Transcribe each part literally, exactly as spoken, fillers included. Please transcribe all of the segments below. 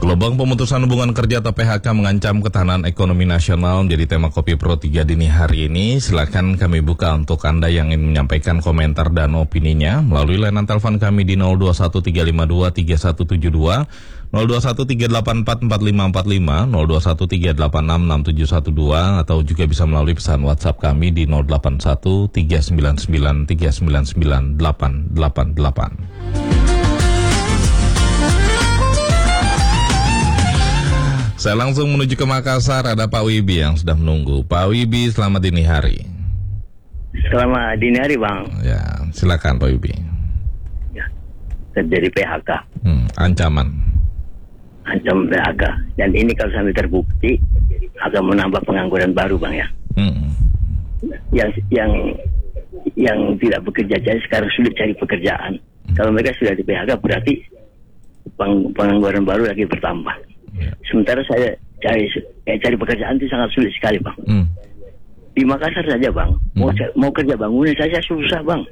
Gelombang pemutusan hubungan kerja atau P H K mengancam ketahanan ekonomi nasional menjadi tema Kopi Pro tiga dini hari ini. Silakan kami buka untuk Anda yang ingin menyampaikan komentar dan opininya melalui layanan telepon kami di nol dua satu tiga lima dua tiga satu tujuh dua, nol dua satu tiga delapan empat empat lima empat lima, nol dua satu tiga delapan enam enam tujuh satu dua, atau juga bisa melalui pesan WhatsApp kami di nol delapan satu tiga sembilan sembilan tiga sembilan sembilan delapan delapan delapan. Saya langsung menuju ke Makassar, ada Pak Wibi yang sudah menunggu. Pak Wibi, selamat dini hari. Selamat dini hari, Bang. Ya, silakan Pak Wibi. Ya, terjadi P H K. Hmm, ancaman. Ancaman P H K. Dan ini kalau sampai terbukti akan menambah pengangguran baru, Bang ya. Hmm. Yang yang yang tidak bekerja jadi sekarang sulit cari pekerjaan. Hmm. Kalau mereka sudah di P H K berarti peng, pengangguran baru lagi bertambah. Ya. Sementara saya cari eh, cari pekerjaan itu sangat sulit sekali, Bang. Hmm. Di Makassar saja, Bang. Mau hmm. mau kerja bangunan saja susah, Bang.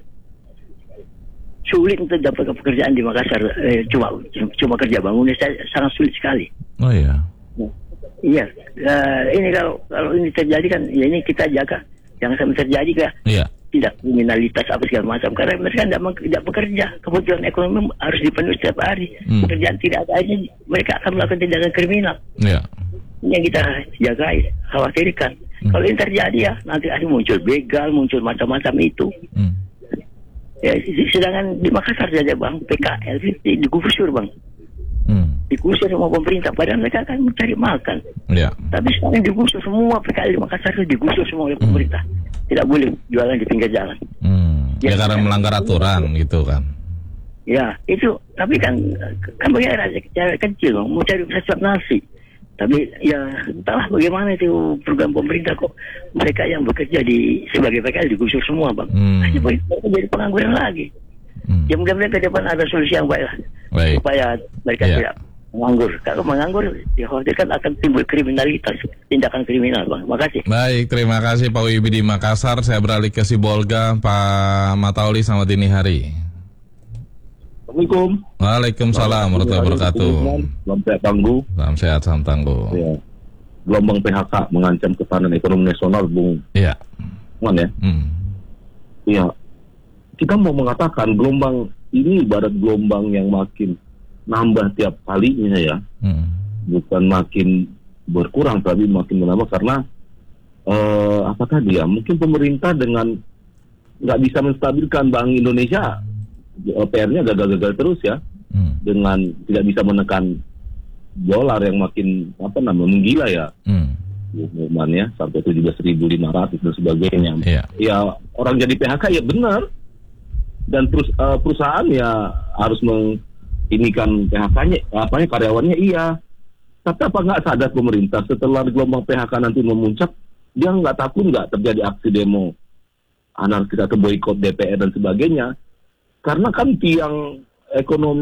Sulit untuk dapat pekerjaan di Makassar. Eh, cuma cuma kerja bangunan saja sangat sulit sekali. Oh iya. Nah, iya. Uh, ini kalau kalau ini terjadi kan, ya ini kita jaga jangan sampai terjadi kan. Iya. Tidak kriminalitas apa segala macam karena mereka tidak, tidak bekerja, kebutuhan ekonomi harus dipenuhi setiap hari. Hmm. Pekerjaan tidak ada aja, mereka akan melakukan tindakan kriminal. Yeah. Ini yang kita jaga, khawatirkan. Hmm. Kalau ini terjadi ya nanti ada muncul begal, muncul macam-macam itu. Hmm. Ya, sedangkan di Makassar saja, Bang, P K L digusur, Bang. Hmm. Digusur sama pemerintah, padahal mereka akan mencari makan. Yeah. Tapi sekarang digusur semua P K L di Makassar itu digusur semua oleh pemerintah. Hmm. Tidak boleh jualan di pinggir jalan. Hmm. Ya, ya karena melanggar aturan gitu kan. Ya itu, tapi kan kan bagaimana cara kecil, mau cari sesuap nasi. Tapi ya entahlah bagaimana itu program pemerintah kok mereka yang bekerja di sebagai P K L digusur semua, Bang. Hmm. Hanya mereka jadi pengangguran lagi. Hmm. Ya mudah-mudahan ke depan ada solusi yang baik lah. Baik. Supaya mereka yeah. tidak menganggur. Kalau menganggur, dikhawatirkan akan timbul kriminalitas, tindakan kriminal, Bang. Makasih. Baik, terima kasih Pak Wibi di Makassar. Saya beralih ke Sibolga, Pak Matauli, selamat dini hari. Assalamualaikum. Waalaikumsalam warahmatullahi wabarakatuh. Salam sehat tangguh. Salam sehat, salam tangguh. Ya. Gelombang P H K mengancam ketahanan ekonomi nasional, Bung. Iya. Man ya. Hmm. Iya. Kita mau mengatakan gelombang ini ibarat gelombang yang makin nambah tiap kalinya ya, hmm. bukan makin berkurang tapi makin menambah karena uh, apa tadi ya, mungkin pemerintah dengan nggak bisa menstabilkan Bank Indonesia, P R-nya gagal-gagal terus ya, hmm. dengan tidak bisa menekan dolar yang makin apa namanya menggila ya, hmm. ya sampai tujuh belas ribu lima ratus dan sebagainya. Yeah. Ya orang jadi P H K ya benar, dan terus uh, perusahaan ya harus meng ini kan P H K-nya, apanya karyawannya iya. Tapi apa nggak sadar pemerintah setelah gelombang P H K nanti memuncak, dia nggak takut nggak terjadi aksi demo anarkis atau boikot D P R dan sebagainya? Karena kan tiang ekonomi